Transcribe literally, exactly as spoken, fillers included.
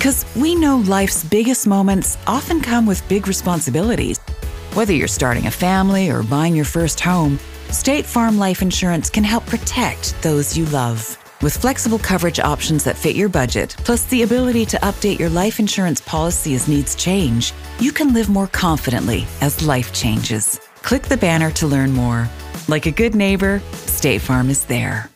Because we know life's biggest moments often come with big responsibilities. Whether you're starting a family or buying your first home, State Farm Life Insurance can help protect those you love. With flexible coverage options that fit your budget, plus the ability to update your life insurance policy as needs change, you can live more confidently as life changes. Click the banner to learn more. Like a good neighbor, State Farm is there.